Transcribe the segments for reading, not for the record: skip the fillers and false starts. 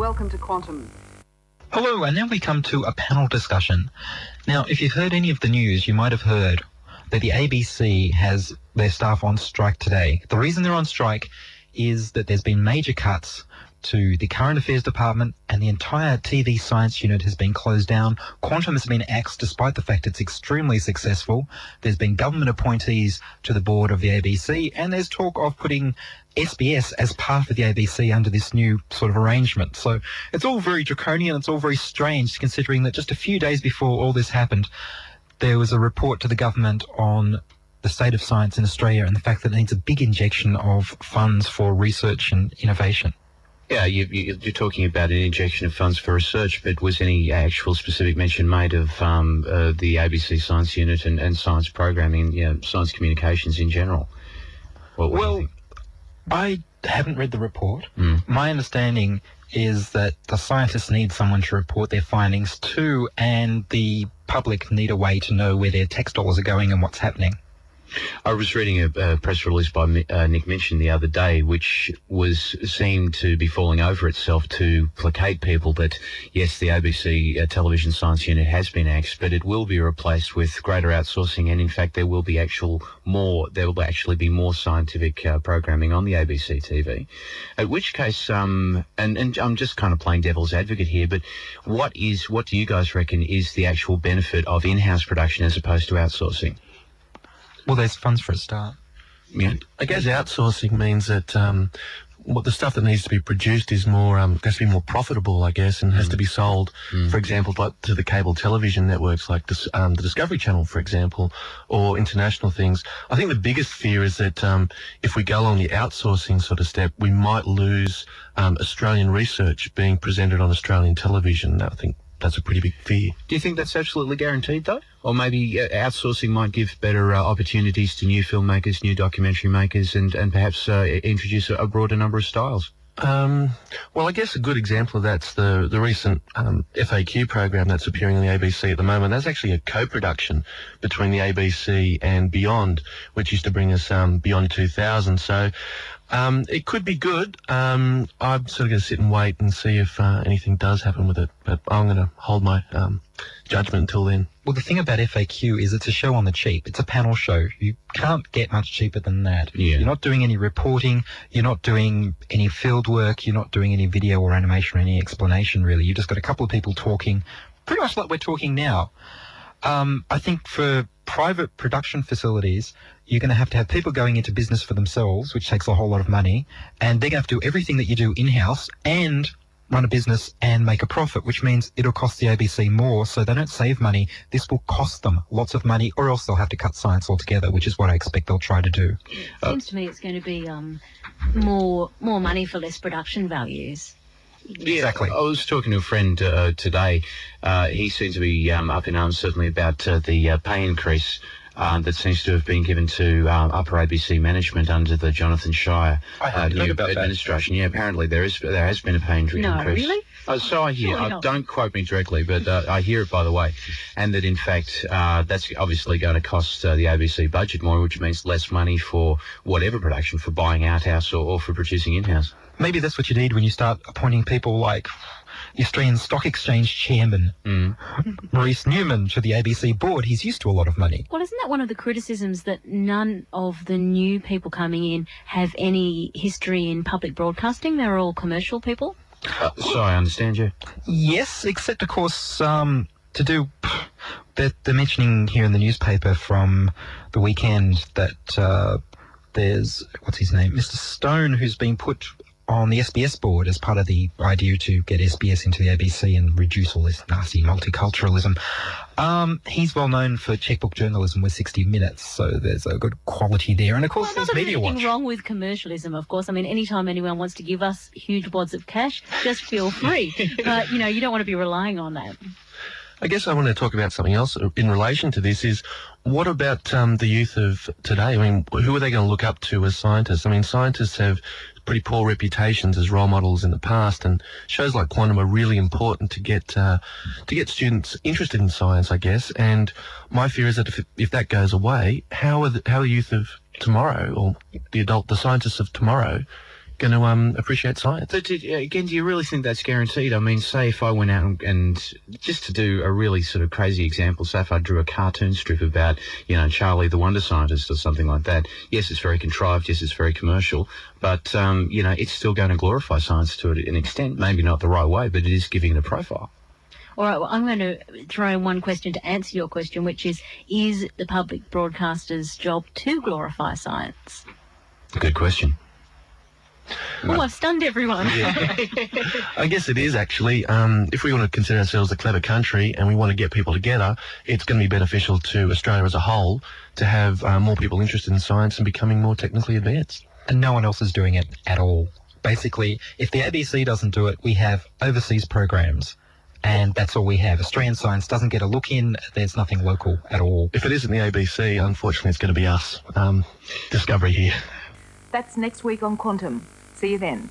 Welcome to Quantum. Hello, and now we come to a panel discussion. Now, if you've heard any of the news, you might have heard that the ABC has their staff on strike today. The reason they're on strike is that there's been major cuts to the current affairs department, and the entire TV science unit has been closed down. Quantum has been axed despite the fact it's extremely successful. There's been government appointees to the board of the ABC, and there's talk of putting SBS as part of the ABC under this new sort of arrangement. So it's all very draconian, it's all very strange, considering that just a few days before all this happened, there was a report to the government on the state of science in Australia and the fact that it needs a big injection of funds for research and innovation. Yeah, you're talking about an injection of funds for research, but was any actual specific mention made of the ABC Science Unit and science programming, science communications in general? Well, I haven't read the report. My understanding is that the scientists need someone to report their findings to, and the public need a way to know where their tax dollars are going and what's happening. I was reading a press release by Nick Minchin the other day, which seemed to be falling over itself to placate people that, yes, the ABC Television Science Unit has been axed, but it will be replaced with greater outsourcing, and in fact there will actually be more scientific programming on the ABC TV. At which case, and I'm just kind of playing devil's advocate here, but what do you guys reckon is the actual benefit of in-house production as opposed to outsourcing? Well, there's funds for a start. Yeah. I guess outsourcing means that what the stuff that needs to be produced is has to be more profitable, I guess, and has to be sold, for example, like to the cable television networks like the Discovery Channel, for example, or international things. I think the biggest fear is that if we go along the outsourcing sort of step, we might lose Australian research being presented on Australian television. I think that's a pretty big fear. Do you think that's absolutely guaranteed, though? Or maybe outsourcing might give better opportunities to new filmmakers, new documentary makers, and perhaps introduce a broader number of styles? Well, I guess a good example of that's the recent FAQ program that's appearing on the ABC at the moment. That's actually a co-production between the ABC and Beyond, which used to bring us Beyond 2000. So it could be good. I'm sort of going to sit and wait and see if anything does happen with it, but I'm going to hold my judgment until then. Well, the thing about FAQ is it's a show on the cheap. It's a panel show. You can't get much cheaper than that. Yeah. You're not doing any reporting. You're not doing any field work. You're not doing any video or animation or any explanation, really. You've just got a couple of people talking, pretty much like we're talking now. I think for private production facilities, you're going to have people going into business for themselves, which takes a whole lot of money, and they're going to have to do everything that you do in-house and run a business and make a profit, which means it'll cost the ABC more, so they don't save money. This will cost them lots of money, or else they'll have to cut science altogether, which is what I expect they'll try to do. It seems to me it's going to be more money for less production values. Yeah, exactly. I was talking to a friend today. He seems to be up in arms, certainly, about the pay increase that seems to have been given to upper ABC management under the Jonathan Shire new administration. That. Yeah, apparently there has been a pay increase. No, really? So I hear. Don't quote me directly, but I hear it, by the way. And that, in fact, that's obviously going to cost the ABC budget more, which means less money for whatever production, for buying outhouse or for producing in-house. Maybe that's what you need when you start appointing people like the Australian Stock Exchange chairman, Maurice Newman, to the ABC board. He's used to a lot of money. Well, isn't that one of the criticisms, that none of the new people coming in have any history in public broadcasting? They're all commercial people? So I understand you. Yes, except, of course, they're mentioning here in the newspaper from the weekend that there's, what's his name, Mr. Stone, who's been put on the SBS board as part of the idea to get SBS into the ABC and reduce all this nasty multiculturalism. He's well known for checkbook journalism with 60 Minutes, so there's a good quality there. And of course, there's Media Watch. There's nothing wrong with commercialism, of course. I mean, anytime anyone wants to give us huge wads of cash, just feel free. But, you don't want to be relying on that. I guess I want to talk about something else in relation to this is, what about the youth of today? I mean, who are they going to look up to as scientists? I mean, scientists have pretty poor reputations as role models in the past, and shows like Quantum are really important to get students interested in science, I guess. And my fear is that if that goes away, how are the youth of tomorrow, or the scientists of tomorrow, going to appreciate science. But again, do you really think that's guaranteed? I mean, say if I went out and just to do a really sort of crazy example, say if I drew a cartoon strip about, Charlie the Wonder Scientist or something like that. Yes, it's very contrived. Yes, it's very commercial. But, it's still going to glorify science to an extent. Maybe not the right way, but it is giving it a profile. All right, well, I'm going to throw in one question to answer your question, which is the public broadcaster's job to glorify science? Good question. Oh, I've stunned everyone. I guess it is, actually. If we want to consider ourselves a clever country and we want to get people together, it's going to be beneficial to Australia as a whole to have more people interested in science and becoming more technically advanced. And no one else is doing it at all. Basically, if the ABC doesn't do it, we have overseas programs. And that's all we have. Australian science doesn't get a look in. There's nothing local at all. If it isn't the ABC, unfortunately, it's going to be us. Discovery here. That's next week on Quantum. See you then.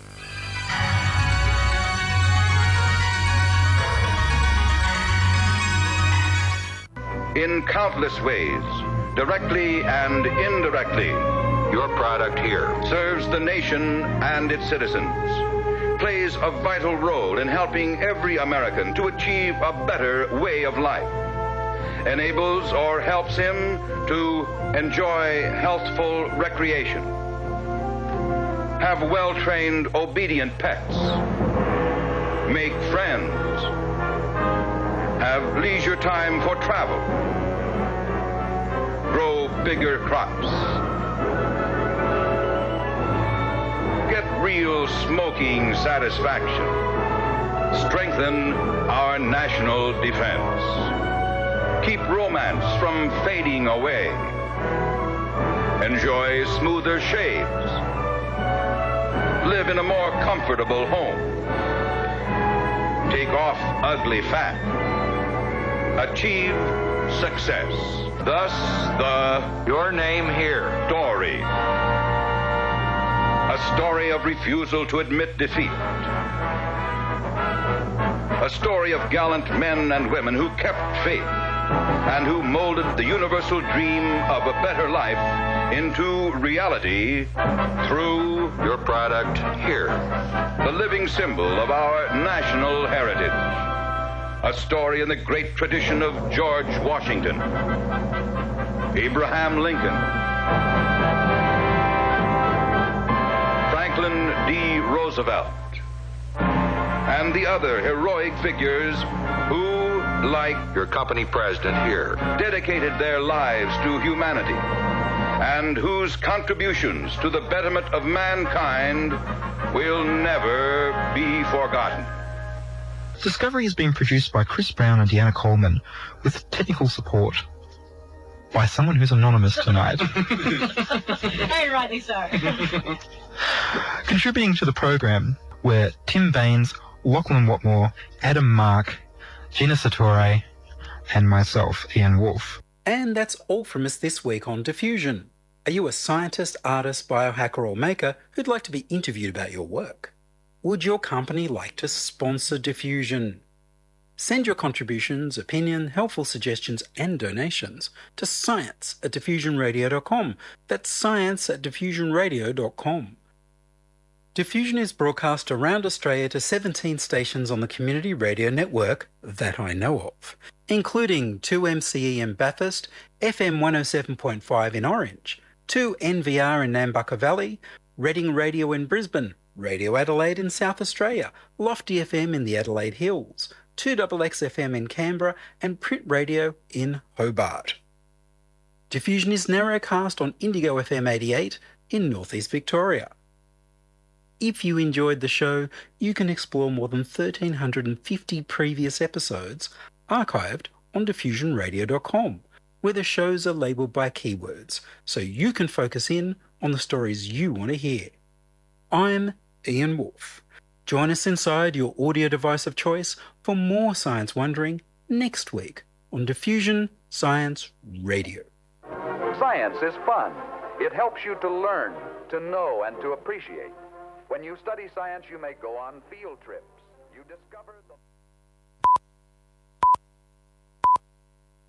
In countless ways, directly and indirectly, your product here serves the nation and its citizens, plays a vital role in helping every American to achieve a better way of life, enables or helps him to enjoy healthful recreation, have well-trained, obedient pets, make friends, have leisure time for travel, grow bigger crops, get real smoking satisfaction, strengthen our national defense, keep romance from fading away, enjoy smoother shades, live in a more comfortable home, take off ugly fat, achieve success. Thus, Your Name Here story. A story of refusal to admit defeat. A story of gallant men and women who kept faith and who molded the universal dream of a better life into reality through your product here, the living symbol of our national heritage. A story in the great tradition of George Washington, Abraham Lincoln, Franklin D. Roosevelt, and the other heroic figures who, like your company president here, dedicated their lives to humanity, and whose contributions to the betterment of mankind will never be forgotten. Discovery is being produced by Chris Brown and Deanna Coleman, with technical support by someone who's anonymous tonight. Very rightly so. Contributing to the program were Tim Baines, Lachlan Watmore, Adam Mark, Gina Sartore, and myself, Ian Wolfe. And that's all from us this week on Diffusion. Are you a scientist, artist, biohacker or maker who'd like to be interviewed about your work? Would your company like to sponsor Diffusion? Send your contributions, opinion, helpful suggestions and donations to science@diffusionradio.com. That's science@diffusionradio.com. Diffusion is broadcast around Australia to 17 stations on the community radio network that I know of, including 2MCE in Bathurst, FM 107.5 in Orange, 2NVR in Nambucca Valley, Reading Radio in Brisbane, Radio Adelaide in South Australia, Lofty FM in the Adelaide Hills, 2XX FM in Canberra, and Print Radio in Hobart. Diffusion is narrowcast on Indigo FM 88 in Northeast Victoria. If you enjoyed the show, you can explore more than 1,350 previous episodes archived on diffusionradio.com, where the shows are labelled by keywords, so you can focus in on the stories you want to hear. I'm Ian Wolfe. Join us inside your audio device of choice for more science wondering next week on Diffusion Science Radio. Science is fun. It helps you to learn, to know, and to appreciate. When you study science, you may go on field trips. You discover the...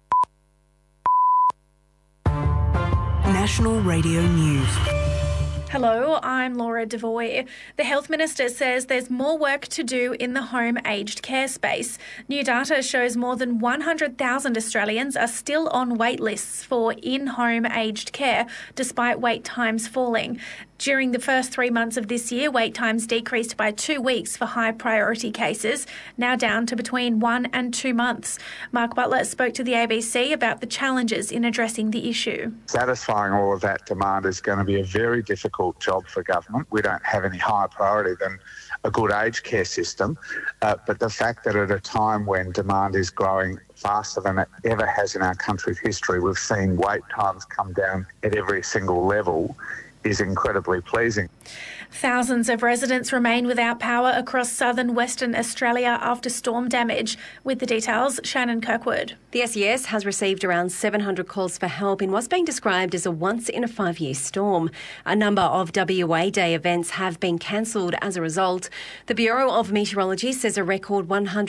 National Radio News. Hello, I'm Laura Devoy. The Health Minister says there's more work to do in the home aged care space. New data shows more than 100,000 Australians are still on wait lists for in-home aged care, despite wait times falling. During the first 3 months of this year, wait times decreased by 2 weeks for high priority cases, now down to between 1 and 2 months. Mark Butler spoke to the ABC about the challenges in addressing the issue. Satisfying all of that demand is going to be a very difficult job for government. We don't have any higher priority than a good aged care system, but the fact that at a time when demand is growing faster than it ever has in our country's history, we've seen wait times come down at every single level is incredibly pleasing. Thousands of residents remain without power across southern Western Australia after storm damage. With the details, Shannon Kirkwood. The SES has received around 700 calls for help in what's being described as a once-in-a-5-year storm. A number of WA Day events have been cancelled as a result. The Bureau of Meteorology says a record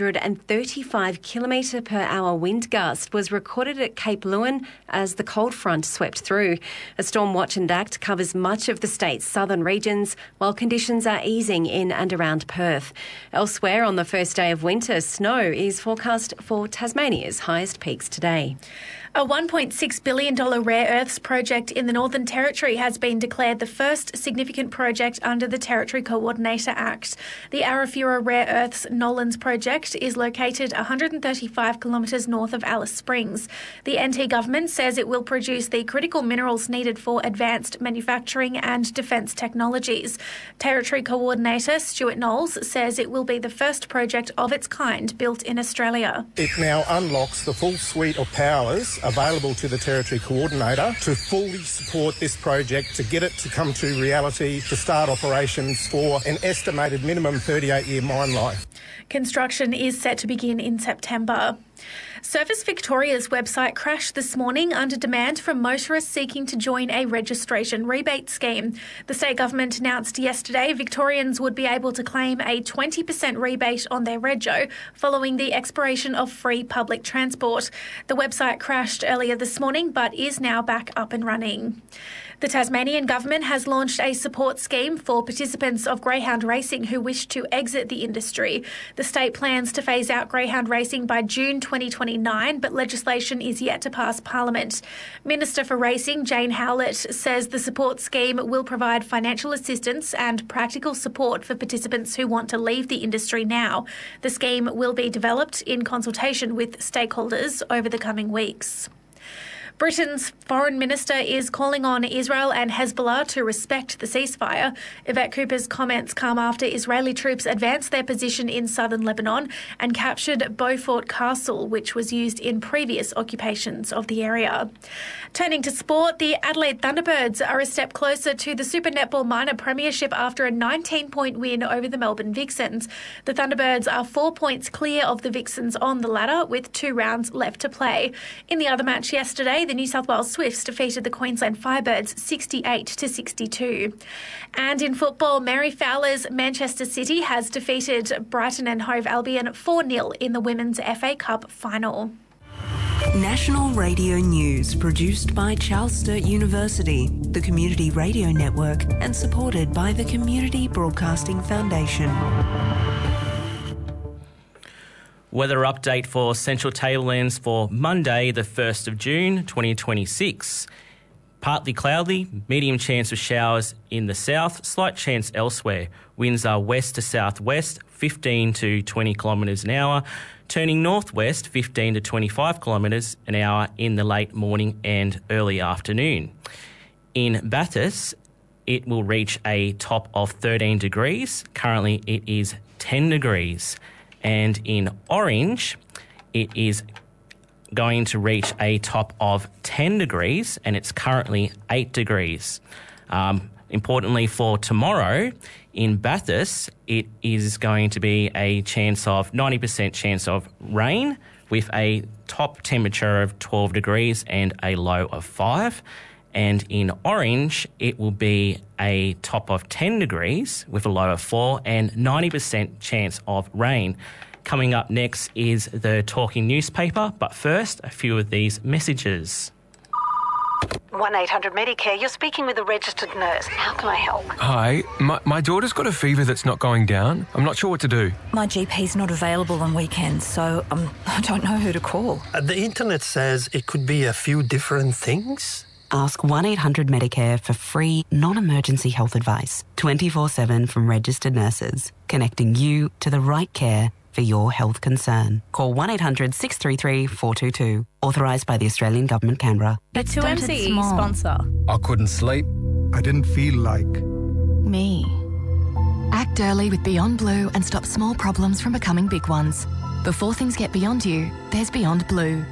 135 km/h wind gust was recorded at Cape Leeuwin as the cold front swept through. A storm watch and act covers much of the state's southern regions, while conditions are easing in and around Perth. Elsewhere, on the first day of winter, snow is forecast for Tasmania's highest peaks today. A $1.6 billion rare earths project in the Northern Territory has been declared the first significant project under the Territory Coordinator Act. The Arafura Rare Earths Nolans project is located 135 kilometres north of Alice Springs. The NT government says it will produce the critical minerals needed for advanced manufacturing and defence technologies. Territory Coordinator Stuart Knowles says it will be the first project of its kind built in Australia. It now unlocks the full suite of powers available to the Territory Coordinator to fully support this project, to get it to come to reality, to start operations for an estimated minimum 38-year mine life. Construction is set to begin in September. Service Victoria's website crashed this morning under demand from motorists seeking to join a registration rebate scheme. The state government announced yesterday Victorians would be able to claim a 20% rebate on their rego following the expiration of free public transport. The website crashed earlier this morning but is now back up and running. The Tasmanian government has launched a support scheme for participants of greyhound racing who wish to exit the industry. The state plans to phase out greyhound racing by June 2029, but legislation is yet to pass Parliament. Minister for Racing, Jane Howlett, says the support scheme will provide financial assistance and practical support for participants who want to leave the industry now. The scheme will be developed in consultation with stakeholders over the coming weeks. Britain's foreign minister is calling on Israel and Hezbollah to respect the ceasefire. Yvette Cooper's comments come after Israeli troops advanced their position in southern Lebanon and captured Beaufort Castle, which was used in previous occupations of the area. Turning to sport, the Adelaide Thunderbirds are a step closer to the Super Netball Minor Premiership after a 19-point win over the Melbourne Vixens. The Thunderbirds are 4 points clear of the Vixens on the ladder with 2 rounds left to play. In the other match yesterday, the New South Wales Swifts defeated the Queensland Firebirds 68-62. And in football, Mary Fowler's Manchester City has defeated Brighton and Hove Albion 4-0 in the Women's FA Cup final. National Radio News, produced by Charles Sturt University, the Community Radio Network, and supported by the Community Broadcasting Foundation. Weather update for Central Tablelands for Monday, the 1st of June, 2026. Partly cloudy, medium chance of showers in the south, slight chance elsewhere. Winds are west to southwest, 15 to 20 kilometres an hour, turning northwest, 15 to 25 kilometres an hour in the late morning and early afternoon. In Bathurst, it will reach a top of 13 degrees. Currently, it is 10 degrees. And in Orange, it is going to reach a top of 10 degrees, and it's currently 8 degrees. Importantly for tomorrow, in Bathurst, it is going to be a chance of 90% chance of rain with a top temperature of 12 degrees and a low of 5. And in Orange, it will be a top of 10 degrees with a low of 4 and 90% chance of rain. Coming up next is the Talking Newspaper, but first, a few of these messages. 1-800-Medicare, you're speaking with a registered nurse. How can I help? Hi, my daughter's got a fever that's not going down. I'm not sure what to do. My GP's not available on weekends, so I don't know who to call. The internet says it could be a few different things. Ask 1-800-Medicare for free, non-emergency health advice, 24/7 from registered nurses, connecting you to the right care for your health concern. Call 1-800-633-422. Authorised by the Australian Government, Canberra. A 2MCE sponsor. I couldn't sleep. I didn't feel like me. Act early with Beyond Blue and stop small problems from becoming big ones. Before things get beyond you, there's Beyond Blue.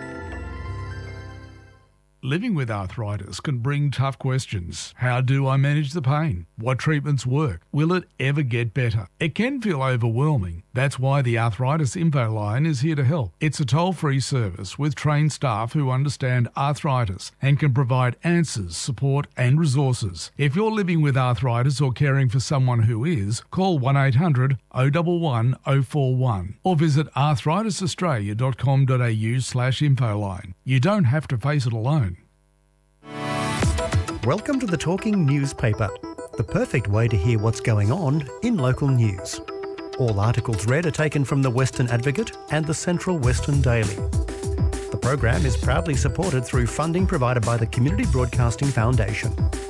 Living with arthritis can bring tough questions. How do I manage the pain? What treatments work? Will it ever get better? It can feel overwhelming. That's why the Arthritis Info Line is here to help. It's a toll-free service with trained staff who understand arthritis and can provide answers, support and resources. If you're living with arthritis or caring for someone who is, call 1-800-011-041 or visit arthritisaustralia.com.au/infoline. You don't have to face it alone. Welcome to the Talking Newspaper, the perfect way to hear what's going on in local news. All articles read are taken from the Western Advocate and the Central Western Daily. The program is proudly supported through funding provided by the Community Broadcasting Foundation.